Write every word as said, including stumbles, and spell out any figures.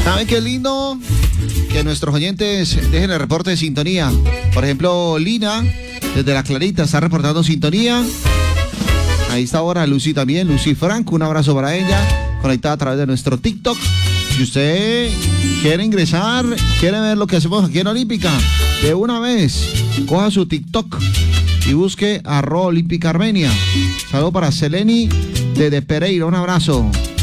¿Saben qué lindo? Que nuestros oyentes dejen el reporte de sintonía. Por ejemplo, Lina, desde La Clarita, está reportando sintonía. Ahí está ahora Lucy también, Lucy Franco, un abrazo para ella, conectada a través de nuestro TikTok. Si usted quiere ingresar, quiere ver lo que hacemos aquí en Olímpica, de una vez, coja su TikTok y busque arroba Olímpica Armenia. Saludo para Seleni desde Pereira, un abrazo.